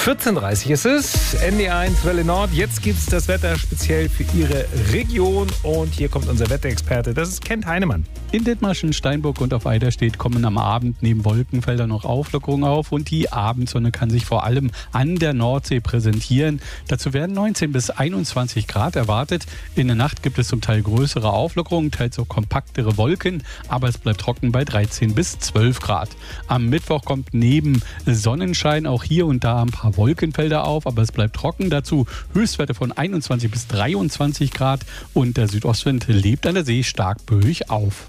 14:30 ist es, NDR1 Welle Nord. Jetzt gibt es das Wetter speziell für Ihre Region. Und hier kommt unser Wetterexperte, das ist Kent Heinemann. In Dithmarschen, Steinburg und auf Eiderstedt kommen am Abend neben Wolkenfeldern noch Auflockerungen auf und die Abendsonne kann sich vor allem an der Nordsee präsentieren. Dazu werden 19 bis 21 Grad erwartet. In der Nacht gibt es zum Teil größere Auflockerungen, teils auch kompaktere Wolken, aber es bleibt trocken bei 13 bis 12 Grad. Am Mittwoch kommt neben Sonnenschein auch hier und da ein paar Wolkenfelder auf, aber es bleibt trocken. Dazu Höchstwerte von 21 bis 23 Grad und der Südostwind lebt an der See stark böig auf.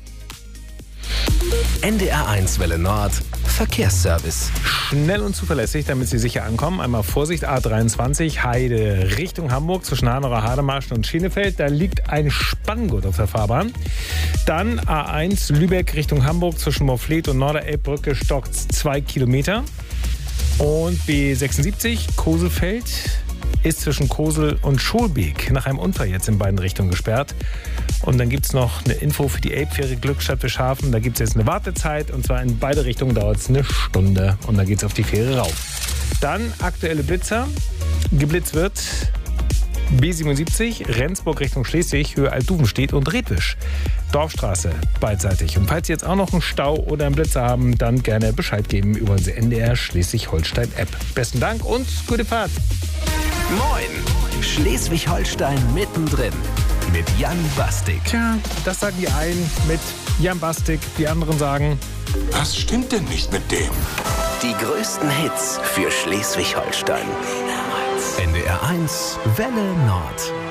NDR1 Welle Nord Verkehrsservice. Schnell und zuverlässig, damit Sie sicher ankommen. Einmal Vorsicht, A23 Heide Richtung Hamburg zwischen Hanover, Hademarschen und Schenefeld. Da liegt ein Spanngurt auf der Fahrbahn. Dann A1 Lübeck Richtung Hamburg zwischen Moorfleet und Norderelbbrücke stockt 2 Kilometer. Und B76 Koselfeld ist zwischen Kosel und Scholbeek nach einem Unfall jetzt in beiden Richtungen gesperrt. Und dann gibt es noch eine Info für die Elbfähre Glückstadt-Bischhafen. Da gibt es jetzt eine Wartezeit und zwar in beide Richtungen dauert es eine Stunde und dann geht es auf die Fähre rauf. Dann aktuelle Blitzer. Geblitzt wird B77 Rendsburg Richtung Schleswig, Höhe Altduvenstedt und Redwisch. Dorfstraße beidseitig. Und falls Sie jetzt auch noch einen Stau oder einen Blitzer haben, dann gerne Bescheid geben über unsere NDR Schleswig-Holstein-App. Besten Dank und gute Fahrt. Moin, Schleswig-Holstein mittendrin mit Jan Bastik. Tja, das sagen die einen mit Jan Bastik, die anderen sagen... Was stimmt denn nicht mit dem? Die größten Hits für Schleswig-Holstein. NDR1 Welle Nord.